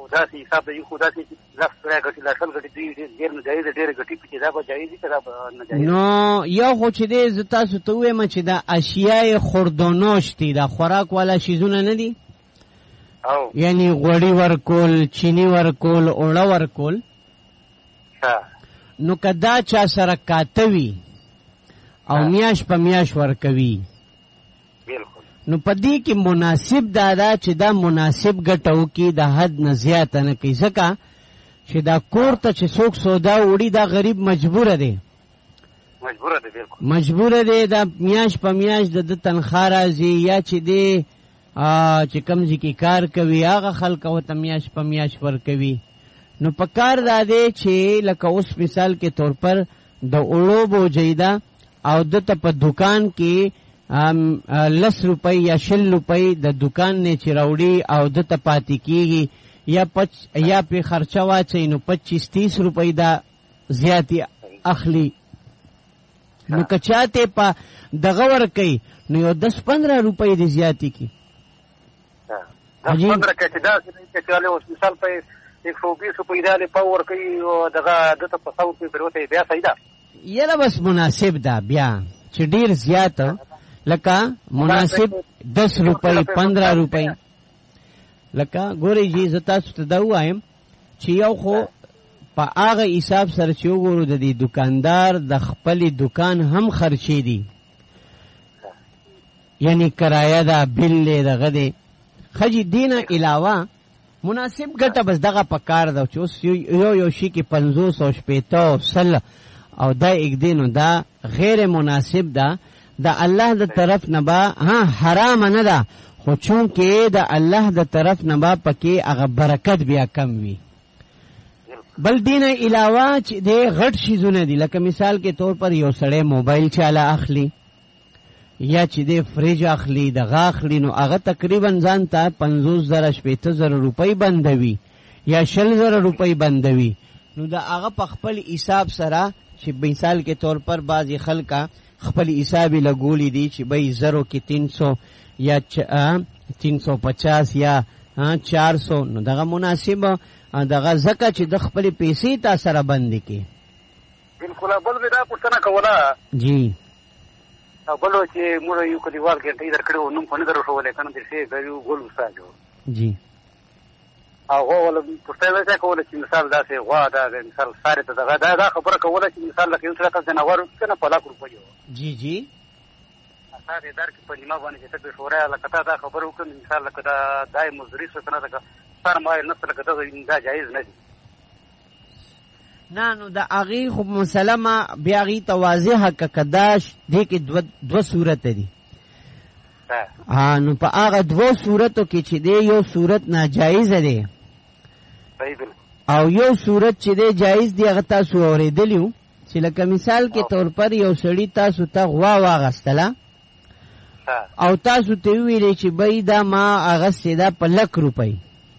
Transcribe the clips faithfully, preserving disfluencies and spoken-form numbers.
داسې حساب دی خو داسې لس سپری ګټي لا شل ګټي دوی ډېر ناجایز ډېرې ګټي پکې دا به جایز دي که دا به ناجایز؟ نو یو خو چې دی زه تاسو ته ووایم چې دا اشیای خوردونوش دي، دا خوراک والا شیزونه نه دي، یعنی غوړي ورکول، چینی ورکول، اوړه ورکول. نو که دا چا سره کاته وي او میاش په میاش ورکوي نو په دې کې مناسب دا ده چې دا مناسب ګټه وکړي، د حد نه زیاته نه کوي، ځکه چې دا کور ته چې څوک سودا وړي دا غریب مجبوره دی مجبوره دی بالکل مجبوره دی، دا میاش په میاش د ده تنخوا راځي، یا چې دی چې کوم ځای کې کار کوي هغه خلک ورته میاش په میاش ورکوي. نو په کار دا دی چې لکه اوس مثال کې طور پر د اوړو بوجۍ ده او دته په دکان کې لس روپۍ یا شل روپۍ د دکان نه چې راوړي او دته پاتې کېږي یا پچ یا پې خرچه واچوي نو پچیس تیس روپۍ دا زیاتې اخلي. نو که چاته په دغه ورکوي نو یو دس پندره روپۍ دې زیاتې کړي. دس پندره که چې داسې چې اوس مثال په ایک سو بیس روپۍ دا پاو ورکوي دغه دته په سو روپۍ پرېوتی بیا صحیح ده؟ یاره بس مناسب ده بیا چې ډېر زیات لکه مناسب دس روپۍ پندرہ روپۍ. لکه ګورئ جی زه تاسو ته دا ووایم چې یو خو په هغه حساب سره چې وګورو د دې دکاندار د خپلې دکان هم خرچې دي، یعنی کرایه ده، بل دی، دغه دی. ښه دې نه علاوه مناسب ګټه بس دغه په کار ده چې اوس یو یو شي کې پنځوس او شپېته او سل او دا اګدې نو دا غیر مناسب ده. د الله د طرف نه به ها حرام نه ده، خو چونکې د الله د طرف نه به پکې هغه برکت بیا کم وي. بل دینه علاوه چې د غټ شیزونه دي، لکه مثال کې طور پر یو سړی موبایل چاله اخلي یا چې د فریج اخلي دغه اخلي نو هغه تقریبا ځان ته پنځوس زره شپېته زره روپۍ بندوي یا شل زره روپۍ بندوي. نو د هغه په خپل حساب سره چې مثال کې طور پر بعضې خلکه خپل حساب لګولی دی چې بھئی زرو کې تین سو یا تین سو پچاس یا چار سو، نو دغه مناسب دغه ځکه چې د خپل پیسې تا سره بندې کې. بالکل. بل مې دا پوښتنه کوله جی بل چې موږ یو کلیوال ګنټۍ درکړې وو نوم خو نه درښولی که نه درسې یو ګل استاد و جی هغه ولا پوښتنه دا کوله چې مثال داسې غوا ده مثال سارې ته دغه دا دا خبره کوله چې مثال لکه یو سړی ته ځناور که نه په لاک روپۍ و جی جی سارې درکړي په نیمه باندې چې ته پرې شوری لکه تا دا خبره وکړه مثال لکه دا دا یې مزدوري شوه که نه لکه سر مایل نسته لکه دغه دا جایز نه دي. نه نو د هغې خو مسله ما بیا هغې ته واضحه که که دا دې کې دوه دوه صورته دي. نو په هغه دوه صورتو کې چې دی یو صورت ناجایزه دی او یو صورت چې دی جایز دی هغه تاسو اورېدلی وو چې لکه مثال کې طور پر یو سړي تاسو ته غوا واغستله او تاسو ته وویلې چې بی دا ما اغستې ده په لک روپۍ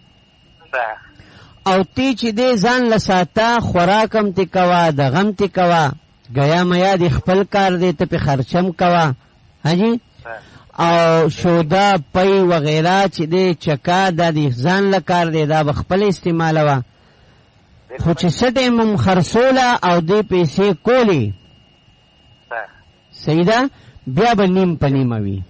او تی چې دی ځان له ساته خوراک هم تې کوه دغه هم تې کوه ګیا میا د خپل کار دی ته پې خرچم کوه حاجي او شودا پی وغیره چې دی چکا دا د ځان له کار دی دا به خپل استعمالوه خو چې څه ټایم هم خرڅوله او دې پیسې کولې صحیح ده بیا به نیم په نیمه وي.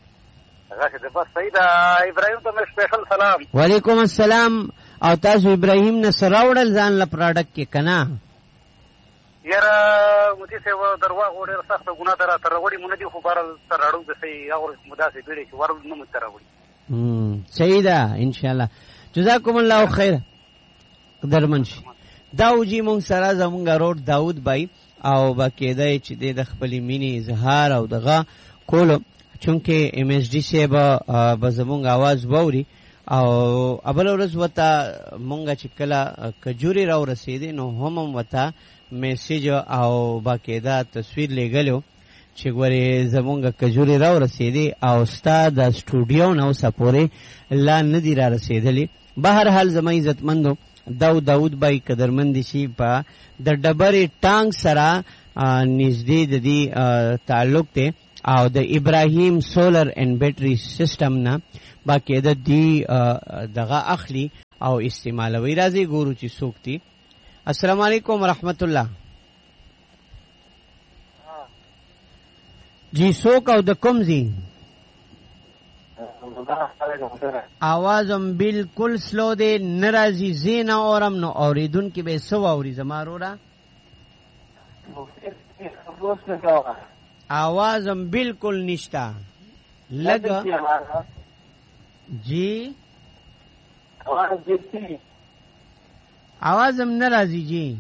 وعلیکم السلام. او تاسو ابراهیم نه څه راوړل ځان له پراډکټ کې که نه؟ یاره مدي صاحب درواغ و ډېره سخته ګناه ده راته راوړي مو نه دي خو بهرحال ته راړو د صحیح هغه مو داسې بیړې چې ور نه مو ته راوړي. صحیح ده انشاءالله. جزاکم الله خیر. درمن شي دا وجي مونږ سره زمونږ روډ داود بای او با کېدی چې د خپلې مینې اظهار او دغه کولو چونکې ایم ایس ډي صاحب به زمونږ آواز واوري او ابل ورځ ورته مونږ چې کله کجوري را ورسېدې نو هم هم ورته میسیج او با کېده تصویر لیږلی چې ګورې زمونږ کجوري را ورسېدې او ستا د سټوډیو نه اوسه پورې لا نه دي را رسېدلي. بهرحال زما عزتمندو داود داود بای قدرمند شي په د ډبرې ټانک سره نږدې د دې تعلق دی او د ابراهیم سولر اینڈ بیټری سسټم نه باقاعده دی دغه اخلي او استعمالوي. راځي ګورو چې څوک دي. السلام علیکم ورحمت الله. جی څوک او د کوم ځای؟ آوازم بالکل سلو دی، نرازی زین اورم نو اوریدون کی بے سو اوری زمارو را. آوازم بالکل نشتا لگا جی آوازم نرازی جی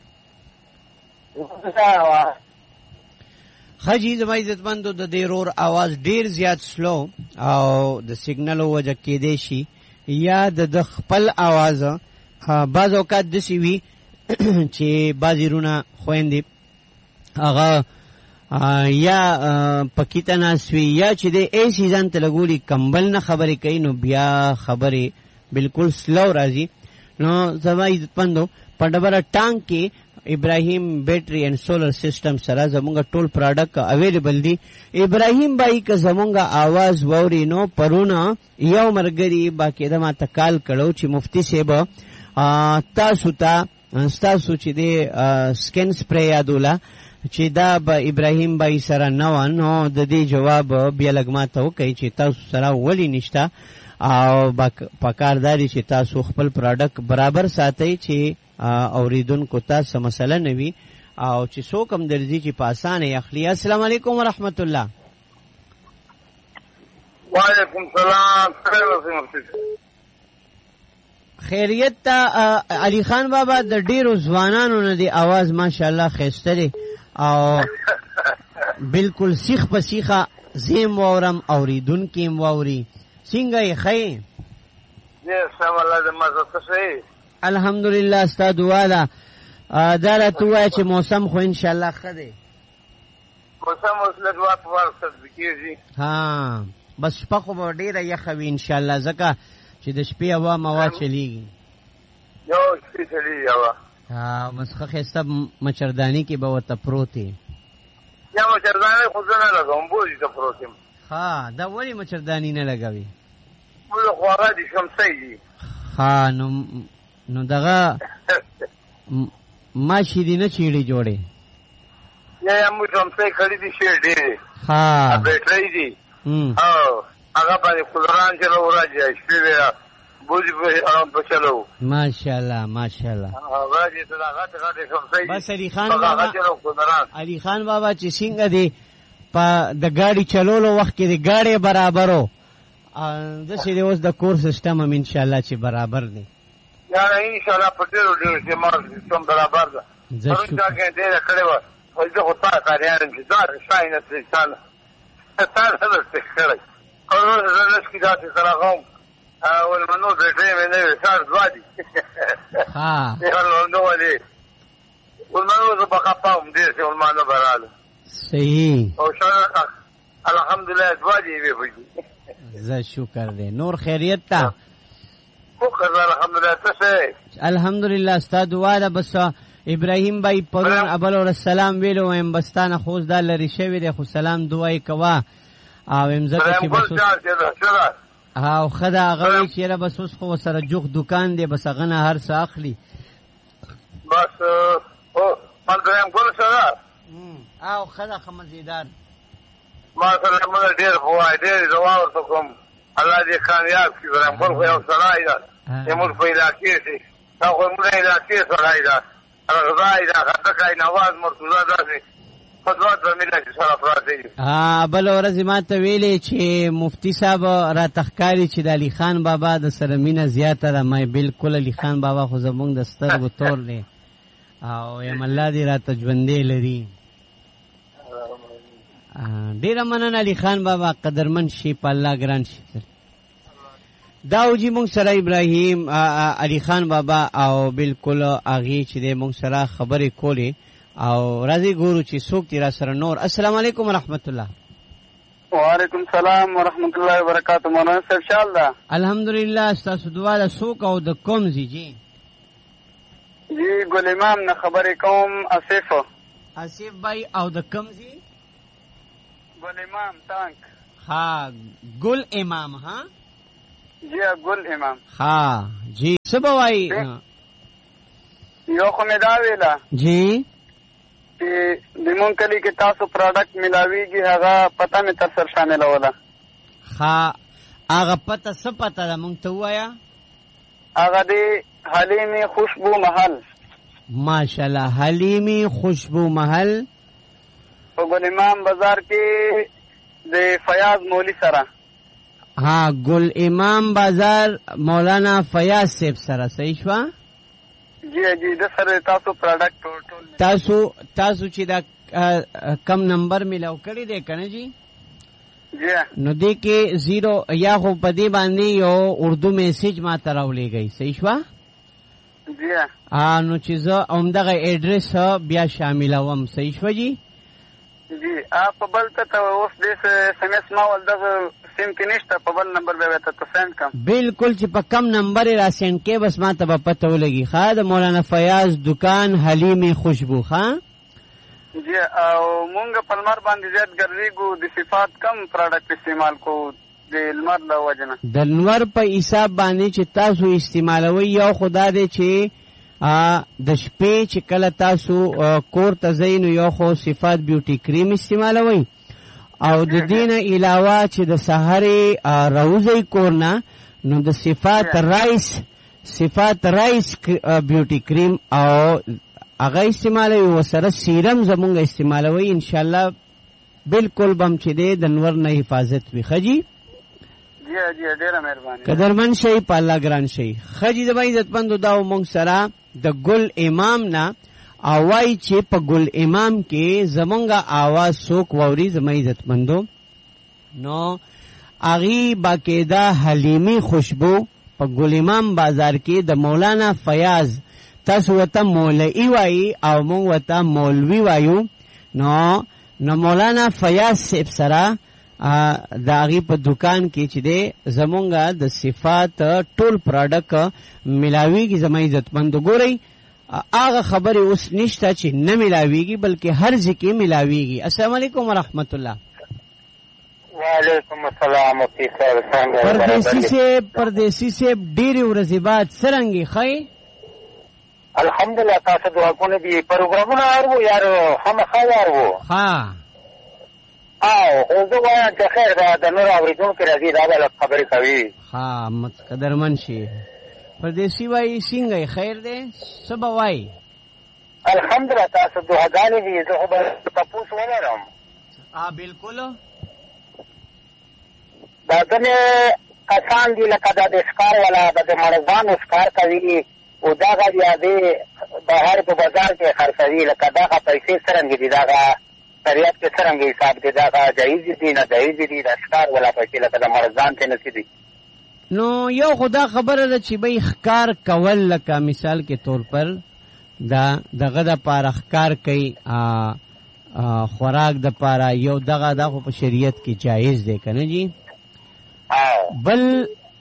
خجی زما عزتمندو د دې رور आवाज ډیر زیات سلو او د سیګنل وجه کې دی شي یا د خپل आवाज بعض اوقات د سی وی چې بازیرونه خويندې هغه یا پکیته ناسوي یا چې د ای سیزن ته لګولي کمبل نه خبرې کوي نو بیا خبرې بالکل سلو راځي. نو زما عزتمندو په ډبره ټانک کې ابراهیم بیٹری اینڈ سولر سسٹم سره زمونږ ټول پروډکټ اویلیبل دي. ابراهیم بای که زمونږ आवाज ووري نو پرونه یو مرګري باقاعده ما تکال کړو چې مفتی صاحب تاسو ته تاسو چې د سکن سپری یادوله چې دا به ابراهیم بای سره نه نو د دې جواب بیا لګ ما ته وکړي چې تاسو سره ولی نشته او پکارداري چې تاسو خپل پروډکټ برابر ساتئ چې اوریدونکو تاسو مسله نوي او چې څوک هم درځي چې په اسانه اخلي. السلام علیکم ورحمت الله. وعلیکم السلام. خیریت ته علي خان بابا د ډیرو ځوانانو نه دی आवाज ماشاءالله خسته دی او بالکل سیخ په سیخه زم وورم اوریدونکو ووري څنګه یې خې؟ یې سم الله دې مزه څه الحمدلله ستا دعا ده. دا راته ووایه چې موسم خو انشاءالله ښه دی. موسم اوس لږ وخت وروسته کېږي. ها بس شپه خو به ډېره یخه وي انشاءالله ځکه چې د شپې هوا موا چلیږي. یو شپې چلیږي هوا. ها بس ښه ښایسته مچرداني کې به ورته پروت یې. یا مچرداني خو زه نه لګوم بوځي ته پروت یم. ها دا ولې مچرداني نه لګوي؟ موږ خواره دي شمسی دي. ها نو نو دغه ماشي دي نه چیړي جوړې یا یا موږ هم څه کړی دي شي ډېر ها بیٹری دي او هغه باندې کولران چلو راځي شپې بوجي په اړه په چلو ماشاءالله ماشاءالله راځي ته هغه ته شمسی بس علي خان بابا علي خان بابا چې څنګه دي په د ګاډي چلولو وخت کې د ګاډي برابرو د څه دی اوس د کور سیستم هم ان شاء الله چې برابر دی. یا ان شاء الله په ډیرو ډیرو چې ما سیستم برابر ده. پرون دا کې ډیره کړې و او زه خو تا کاریان کې دا شاینه څه تا سره څه کړی او زه چې دا څه سره غوم او منو بیٹری مې نه وسار دوادي ها یو نو ولې ولمنو زه په خپم دې څه ولمنو براله صحیح او شکر الحمدلله دوادي وي وي زه شکر دې نور خیریت تا الحمدلله تاسو الحمدلله استاد دعا ده. بس ابراهیم بای پرون ابل اور السلام ویلو ایم بستانه خوز دا لری شوی ده خو سلام دعای کوا او امزه چې بس ها او خدا هغه چې را بس اوس خو سره جوخ دکان دی بس هغه نه هر څه اخلي بس او پندرم ګل سره او خدا خمزیدار ما سره موږ ډیر هوای ډیر زوال ورته کوم الله دې کامیاب کړي برام خو یو سړی ده موږ په علاقې کې دا خو موږ علاقې سړی ده راځي دا خدای نواز مرتضی داسې خدمت به ملت سره پراته ها بل ورځ ما ته ویلې چې مفتی صاحب را تخکاری چې د علي خان بابا د سره مینه زیاته ده. ما بالکل علي خان بابا خو زمونږ د سترګو تور دی او یم الله دې را تجوندې لري. ډیره مننه علي خان بابا قدرمن شي په الله ګران شي. داوجی مونږ سره ابراهیم علي خان بابا او بالکل اغي چې د مونږ سره خبرې کولې او راځي ګورو چې څوک تیرا سره نور. السلام علیکم ورحمت الله. وعلیکم السلام ورحمت الله وبرکاتہ. مولانا صاحب شال ده الحمدلله ستاسو دعا ده. څوک او د کوم ځای جی جی ګل امام نه خبرې کوم اسف اسف بای او د کوم ځای ګل امام ټانک ها ګل امام ها جی ګل امام. ها جی سبوای یو خو مې دا ویلا جی چې د مونږ کلی کې تاسو پروډکټ ملاویږي هغه پته مې تر سره شامل ولا. ها هغه پته څه پته ده مونږ ته وایا؟ هغه دی حلیمی خوشبو محل. ماشاءالله حلیمی خوشبو محل په ګل امام بازار کې د فیاض مولی سره. ها ګل امام بازار مولانا فیاض صاحب سره صحیح شو؟ جی جی د سره تاسو پروډکټ ټول تاسو تاسو چې دا کم نمبر ملاو کړی دی کنه جی؟ جی نو دې کې زیرو یا خو په دې باندې یو اردو میسج ما ته راولېږئ صحیح شو؟ جی ا نو چې زه همدغه ایډریس بیا شاملوم صحیح شو جی؟ جی آپ بل ته اوس دې اس ام اس ما ول دغه سیم کې نشته په بل نمبر به ته سند کم. بالکل چې په کم نمبر را سند کې بس ما ته به پته ولګي. ښه د مولانا فیاض دکان حلیمی خوشبو. ښه جی او مونږ په لمر باندې زیات ګرځېږو د صفات کم پروډکټ استعمال کو د لمر له وجنه. د لمر په حساب باندې چې تاسو استعمالوي یو خدا دې چې د شپې چې کله تاسو کور ته ځئ نو یو خو صفات بیوټي کریم استعمالوي او د دې نه علاوه چې د سحرې راوځئ کور نه نو د صفات رایس صفات رایس بیوټي کریم او هغه استعمالوي وسره سیرم زمونږ استعمالوي انشاءالله بالکل بم چې دی د نور نه حفاظت وي. ښه جی؟ جی جی ډیره مهرباني. قدرمن شي په الله ګران شي. ښه جی زما عزتمندو دا مونږ سره د ګل امام نه او وای چې په ګل امام کې زمونږه आवाज څوک ووري زما عزتمندو نو اغي باقاعده حلیمی خوشبو په ګل امام بازار کې د مولانا فیاض تاسو وته مولوی وای او مونږ وته مولوی وایو نو نو مولانا فیاض صاحب سره د هغې په دکان کې چې دی زمونږه د صفات ټول پروډکټ ملاویږي زما عزتمندو. ګورئ هغه خبرې اوس نشته چې نه ملاویږي بلکې هر ځای کې ملاویږي. السلام علیکم ورحمت الله. وعلیکم السلام. پردیسی سے پردیسی سے ډېرې ورځې بعد څرنګې ښه؟ الحمدلله تاسو دعاګونه دي پروګرامونه ارو یار خامخا یار وو. ها او زه وایم چې خیر ده د نور اورېدونکو راځي دا به خبرې کوي. ها قدرمن شي. پردیسی وایي څنګه خیر دی څه به وایي؟ الحمدلله تاسو دعاګانې دي زه خو به تپوس ولرم. ها بالکل دا ځینې کسان دي لکه دا د ښکار والا د مرغانو ښکار کوي او دغه بیا دې بهر په بازار کې خرڅوي لکه دغه پیسې څرنګې دي دغه شریعت کې څرنګه حساب دی دغه جایز دي نه جایز دي د ښکار والا پیسې لکه د مرغان ته نسی دي. نو یو خدا خبره ده چې بھئی ښکار کول لکه مثال کے طور پر دا دغه د پاره ښکار کوي خوراک د پاره یو دغه د خو په شریعت کې جایز دی کنه جی. بل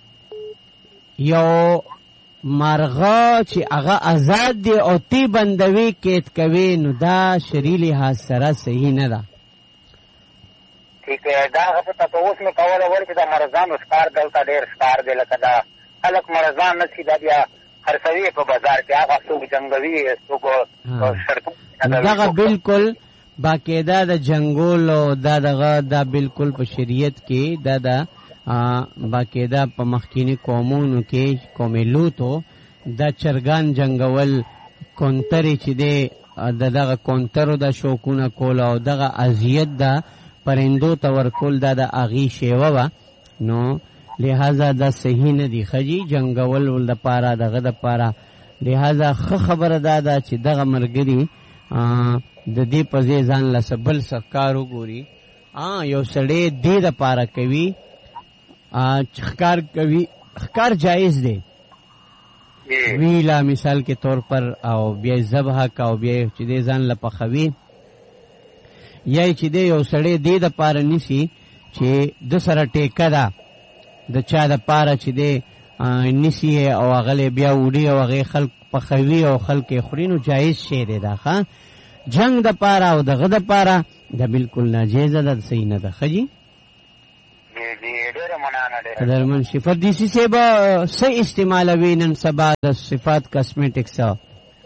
یو مرغه چې هغه آزاد دی او تی بندوي کېد کوي نو دا شرعي لحاظ سره صحیح نه ده. ٹھیک ہے دا غته تاسو مې کوله ورته د مرزان ښکار دلته ډېر ښکار دی لکه دا خلک مرزان نشي دا بیا خرڅوي په بازار کې هغه څوک جنګوي څوک شرط دغه بالکل باقاعده د جنګول او دا دغه دا بالکل په شریعت کې دا دا باقاعده په مخکینی قومونو کې قوم لوطو دا چرګان جنګول کونترې چې دی د دغه کونترو د شوکونه کول او دغه اذیت دا پرندو ته ورکول دا د اغي شیوه وه نو لہذا دا صحیح نه دی خجی جنګول ول د پاره دغه د پاره لہذا ښه خبره دا ده چې دغه ملګري د دې په ځای ځان له څه بل څه کار وګوري. یو سړی دې دپاره کوي چې ښکار کوي ښکار جایز دی ویلا مثال کے طور پر او بیا ذبح کا او بیا چې دې ځان له پخوي یا چې دې یو سړی دې دپاره نیسي چې د سره ټیکه ده د چا دپاره چې دې نیسي او هغه بیا وړي او هغې خلک پخوي او خلک یې خوري نو جایز شی دی دا ښه. جنگ دپاره او دغه دپاره دا بالکل ناجیزه ده صحیح نه ده ښه جي. جی جی ډېره مننه ډېره قدرمن شي فردیسي صاحب څه استعمالوي نن سبا د صفات کاسمیټکس؟ یاره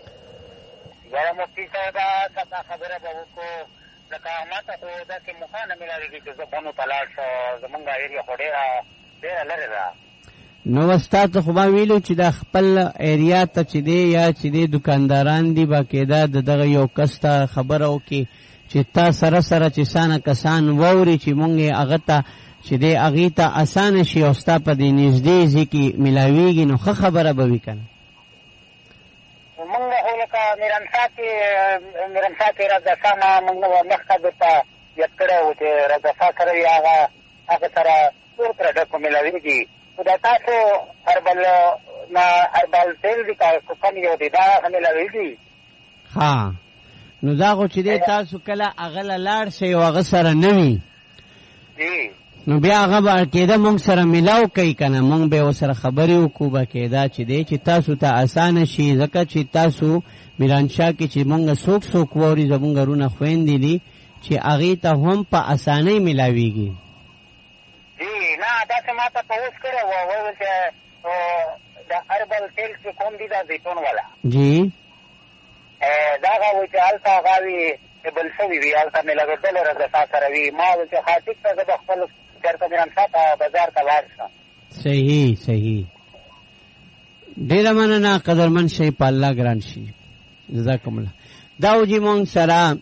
مفتي صاحب څه خبره به وکړو لکه ماته خو داسې موقع نه میلاړېږي چې زه بونو ته لاړ شم زمونږ ایریا خو ډېره ډېره لرې ده. نو ستا ته خو ما ویلو چې دا خپل ایریا ته چې دی یا چې دی دکانداران دي باقاعده د دغه یو کس ته خبره وکړي چې تا سره سره چې سانه کسان واوري چې مونږ یې هغه ته چې دی هغې ته اسانه شي او ستا په دې نږدې ځای کې میلاویږي نو ښه خبره به وي که نه؟ مونږ خو لکه میرمسا کې میرمسا کې رضاسا نه مونږ مخکې درته یاد کړی و چې رضاسا سره وي هغه هغه سره ټول پروډکټ میلاویږي. خو دا تاسو هربل نه هربل تیل دي که کوم یو دی دا میلاویږي؟ ها نو دا خو چې دی تاسو کله هغه له لاړ شئ او هغه سره نه وي نو بیا هغه به کېده مونږ سره میلاو کوي که نه مونږ به ورسره خبرې وکړو به کېده چې دی چې تاسو ته اسانه شي ځکه چې تاسو میرانشاه کې چې مونږ څوک څوک واوري زمونږ رونه خویندې دي چې هغې ته هم په اسانۍ میلاویږي. جی نه داسې ما ته په اوس کړی وه ویل چې د هربل تیل چې کوم دي دا زیتون والا جی دا هغه وایي چې هلته هغه وي بل شوي وي هلته مې لګېدلی رضاسا سره وي ما ویل چې ښه ټیک ته زه به خپل چېرته میرمسا ته بازار ته لاړ شم. صحیح صحیح ډېره مننه قدرمن شئ په الله ګران شي جزاکم الله. دا و چې مونږ سره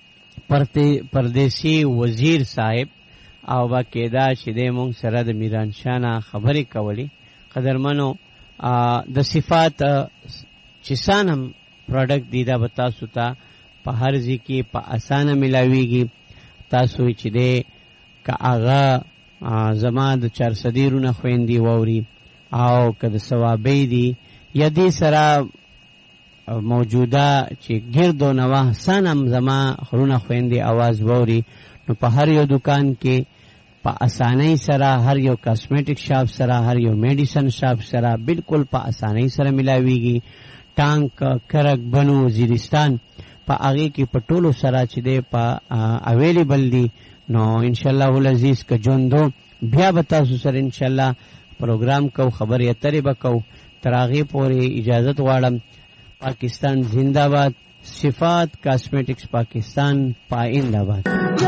پردیسي وزیر صاحب او باقاعده چې دی مونږ سره د میرانشاه نه خبرې کولې قدرمنو د صفات چې سان هم پروډکټ دی دا به تاسو ته په هر ځای کې په اسانه میلاویږي. تاسو چې دی که هغه زما د چارصدي رونه خویندې واوري او که د ثوابۍ دي یا دې سره موجوده چې ګرد و نواح سن هم زما رونه خویندې اواز واوري نو په هر یو دکان کې په اسانۍ سره هر یو کاسمیټک شاپ سره هر یو میډیسن شاپ سره بالکل په اسانۍ سره میلاویږي. ټانک کرک بنو وزیرستان په هغې کې په ټولو سره چې دی په اویلیبل دي نو انشاءالله العزیز که ژوندو بیا به تاسو سره انشاءالله پروګرام کو خبرې اترې به کو تر هغې پورې اجازت غواړم. پاکستان زندہ باد. صفات کاسمیټکس پاکستان پائند آباد.